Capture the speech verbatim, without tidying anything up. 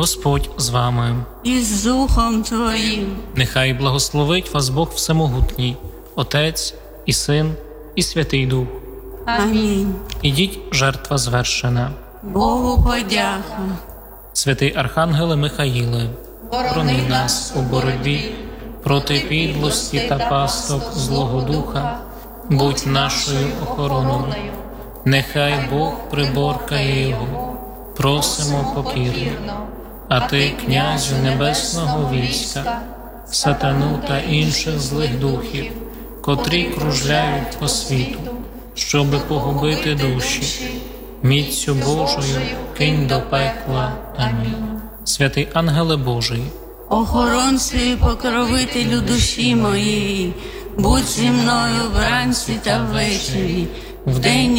Господь з вами. І з Духом Твоїм. Нехай благословить вас Бог Всемогутній, Отець і Син, і Святий Дух. Амінь. Ідіть, жертва звершена. Богу подяка. Святий Архангеле Михаїле, борони нас у боротьбі проти підлості та пасток злого духа, будь нашою охороною. Нехай Бог приборкає його, просимо покірно. А ти, князю небесного війська, сатану та інших злих духів, котрі кружляють по світу, щоби погубити душі, міцю Божою кинь до пекла. Амінь. Святий ангеле Божий, Охоронцю і покровителю душі моєї, будь зі мною вранці та ввечері, вдень